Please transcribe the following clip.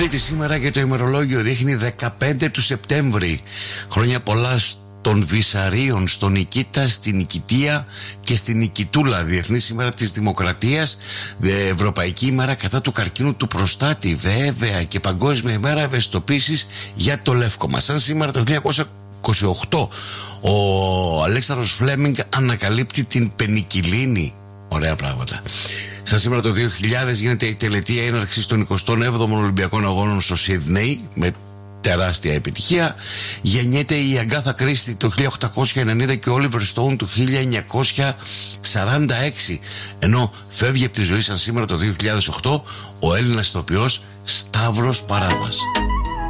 Τρίτη σήμερα και το ημερολόγιο δείχνει 15 του Σεπτέμβρη. Χρόνια πολλά των Βυσαρίων, στον Νικήτα, στην Νικητία και στην Νικητούλα. Διεθνή ημέρα της Δημοκρατίας, Ευρωπαϊκή ημέρα κατά του καρκίνου του προστάτη, βέβαια, και Παγκόσμια ημέρα ευαισθητοποίησης για το λεύκομα. Σαν σήμερα το 1928 ο Αλέξανδρος Φλέμινγκ ανακαλύπτει την πενικυλίνη. Ωραία πράγματα. Σαν σήμερα το 2000 γίνεται η τελετή έναρξης των 27ων Ολυμπιακών Αγώνων στο Σίδνεϊ με τεράστια επιτυχία. Γεννιέται η Αγκάθα Κρίστη το 1890 και ο Όλιβερ Στόουν το 1946. Ενώ φεύγει από τη ζωή σαν σήμερα το 2008 ο Έλληνας ηθοποιός Σταύρος Παράβας.